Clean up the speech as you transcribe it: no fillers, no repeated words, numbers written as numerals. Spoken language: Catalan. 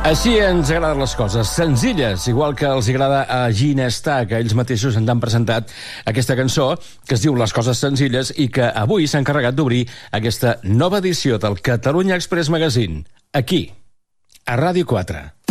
Així ens agraden les coses, senzilles, igual que els agrada a Ginestar, que ells mateixos ens han presentat aquesta cançó que es diu Les coses senzilles i que avui s'ha encarregat d'obrir aquesta nova edició del Catalunya Express Magazine, aquí, a Ràdio 4.